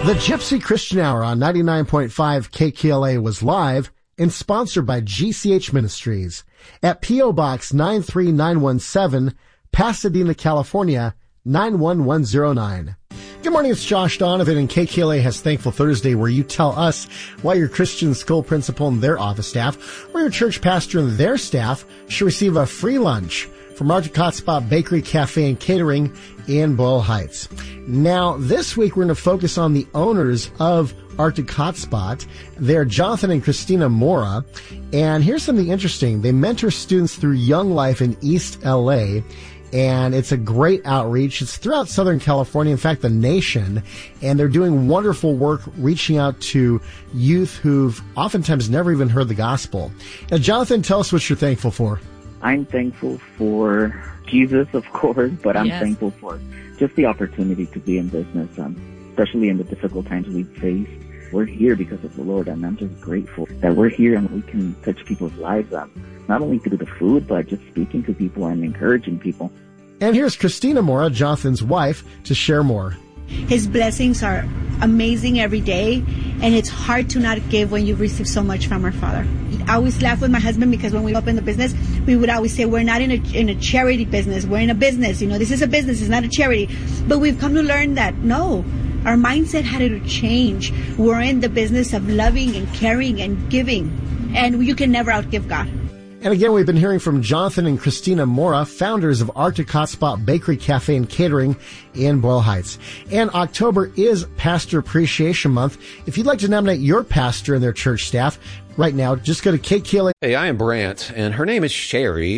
The Gypsy Christian Hour on 99.5 KKLA was live and sponsored by GCH Ministries at P.O. Box 93917, Pasadena, California, 91109. Good morning, it's Josh Donovan, and KKLA has Thankful Thursday, where you tell us why your Christian school principal and their office staff, or your church pastor and their staff, should receive a free lunch from Arctic Hotspot Bakery, Cafe, and Catering in Boyle Heights. Now, this week we're going to focus on the owners of Arctic Hotspot. They're Jonathan and Christina Mora, and here's something interesting. They mentor students through Young Life in East LA, and it's a great outreach. It's throughout Southern California, in fact, the nation, and they're doing wonderful work reaching out to youth who've oftentimes never even heard the gospel. Now, Jonathan, tell us what you're thankful for. I'm thankful for Jesus, of course, but I'm thankful for just the opportunity to be in business, especially in the difficult times we've faced. We're here because of the Lord, and I'm just grateful that we're here and we can touch people's lives, not only through the food, but just speaking to people and encouraging people. And here's Christina Mora, Jonathan's wife, to share more. His blessings are amazing every day, and it's hard to not give when you receive so much from our Father. I always laugh with my husband because when we opened the business, we would always say we're not in a charity business. We're in a business. This is a business. It's not a charity. But we've come to learn that, no, our mindset had to change. We're in the business of loving and caring and giving, and you can never outgive God. And again, we've been hearing from Jonathan and Christina Mora, founders of Arctic Hotspot Bakery, Cafe, and Catering in Boyle Heights. And October is Pastor Appreciation Month. If you'd like to nominate your pastor and their church staff right now, just go to KKLA. Hey, I am Brant, and her name is Sherry.